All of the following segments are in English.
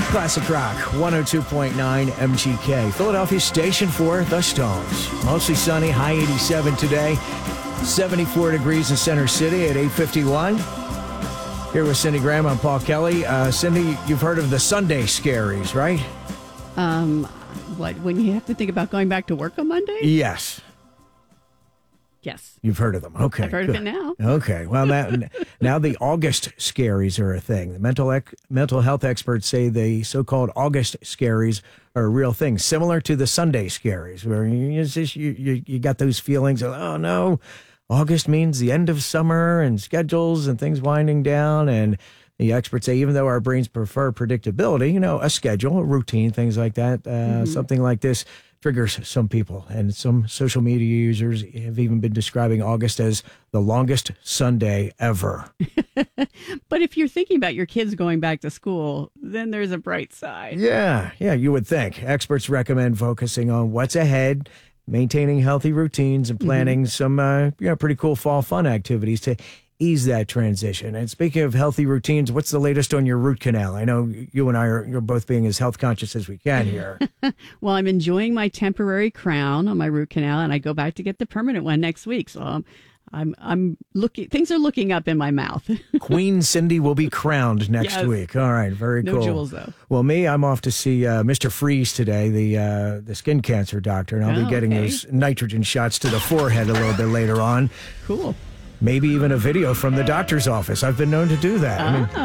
Classic Rock 102.9 MGK. Philadelphia station for the Stones. Mostly sunny, high 87 today. 74 degrees in Center City at 8:51. Here with Cindy Graham, I'm Paul Kelly. Cindy, you've heard of the Sunday scaries, right? What, when you have to think about going back to work on Monday? Yes. Yes. You've heard of them. Okay. I've heard of it now. Okay. Well, now the August scaries are a thing. The mental health experts say the so-called August scaries are a real thing, similar to the Sunday scaries, where you got those feelings of, oh, no, August means the end of summer and schedules and things winding down. And the experts say even though our brains prefer predictability, a schedule, a routine, things like that, something like this triggers some people. And some social media users have even been describing August as the longest Sunday ever. But if you're thinking about your kids going back to school, then there's a bright side. Yeah, you would think. Experts recommend focusing on what's ahead, maintaining healthy routines, and planning some pretty cool fall fun activities to ease that transition. And speaking of healthy routines, what's the latest on your root canal? I know you and I you're both being as health conscious as we can here. Well, I'm enjoying my temporary crown on my root canal, and I go back to get the permanent one next week. So I'm looking. Things are looking up in my mouth. Queen Cindy will be crowned next week. All right, very cool. No jewels though. Well, I'm off to see Mr. Freeze today, the skin cancer doctor, and I'll be getting those nitrogen shots to the forehead a little bit later on. Cool. Maybe even a video from the doctor's office. I've been known to do that.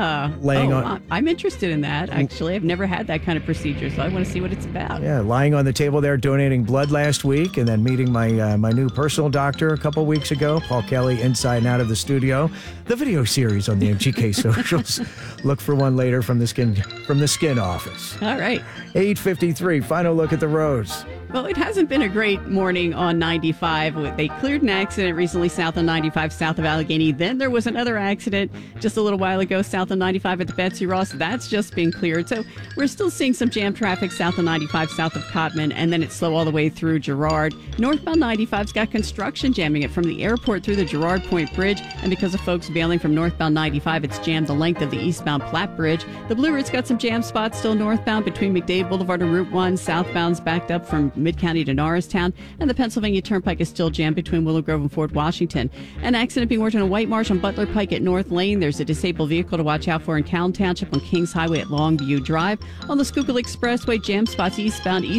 I'm interested in that, actually. I've never had that kind of procedure, so I want to see what it's about. Yeah, lying on the table there, donating blood last week, and then meeting my new personal doctor a couple weeks ago, Paul Kelly, inside and out of the studio. The video series on the MGK socials. Look for one later from the skin office. All right. 8:53, final look at the roads. Well, it hasn't been a great morning on 95. They cleared an accident recently south of 95, south of Allegheny. Then there was another accident just a little while ago south of 95 at the Betsy Ross. That's just been cleared. So we're still seeing some jam traffic south of 95, south of Cotman, and then it's slow all the way through Girard. Northbound 95's got construction jamming it from the airport through the Girard Point Bridge. And because of folks bailing from northbound 95, it's jammed the length of the eastbound Platte Bridge. The Blue Route's got some jam spots still northbound between McDade Boulevard and Route 1. Southbound's backed up from Mid-County to Norristown, and the Pennsylvania Turnpike is still jammed between Willow Grove and Fort Washington. An accident being worked on White Marsh on Butler Pike at North Lane. There's a disabled vehicle to watch out for in Cowan Township on Kings Highway at Longview Drive. On the Schuylkill Expressway, jam spots eastbound